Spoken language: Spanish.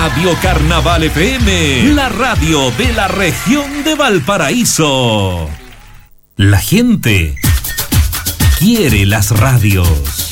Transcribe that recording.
Radio Carnaval FM, la radio de la región de Valparaíso. La gente quiere las radios.